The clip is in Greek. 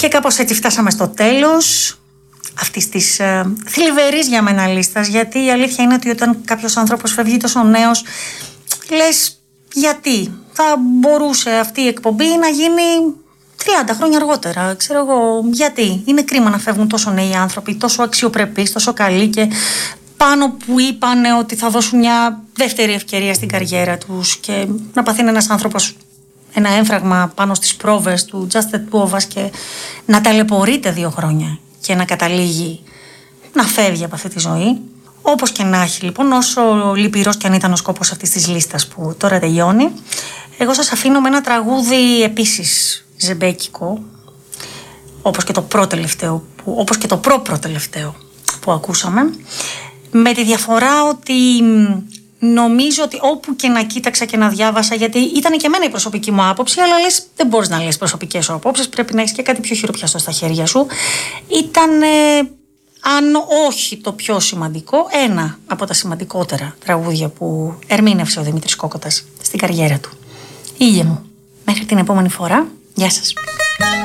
Και κάπως έτσι φτάσαμε στο τέλος αυτής της θλιβερής για μένα λίστας, γιατί η αλήθεια είναι ότι όταν κάποιος άνθρωπος φεύγει τόσο νέος, λες γιατί θα μπορούσε αυτή η εκπομπή να γίνει 30 χρόνια αργότερα, ξέρω εγώ, γιατί. Είναι κρίμα να φεύγουν τόσο νέοι άνθρωποι, τόσο αξιοπρεπείς, τόσο καλοί και πάνω που είπανε ότι θα δώσουν μια δεύτερη ευκαιρία στην καριέρα τους και να παθαίνει ένας άνθρωπος ένα έμφραγμα πάνω στις πρόβες του Just the Two of Us και να ταλαιπωρείται 2 χρόνια και να καταλήγει να φεύγει από αυτή τη ζωή. Όπως και να έχει λοιπόν, όσο λυπηρός και αν ήταν ο σκόπος αυτής της λίστας που τώρα τελειώνει, εγώ σας αφήνω με ένα τραγούδι επίσης ζεμπέκικο, όπως και το προπροτελευταίο που ακούσαμε, με τη διαφορά ότι νομίζω ότι όπου και να κοίταξα και να διάβασα, γιατί ήταν και εμένα η προσωπική μου άποψη, αλλά λες, δεν μπορείς να λες προσωπικές σου απόψεις, πρέπει να έχεις και κάτι πιο χειροπιαστό στα χέρια σου. Ήταν, αν όχι το πιο σημαντικό, ένα από τα σημαντικότερα τραγούδια που ερμήνευσε ο Δημήτρης Κόκοτας στην καριέρα του. Ήλιε μου. Μέχρι την επόμενη φορά. Γεια σας.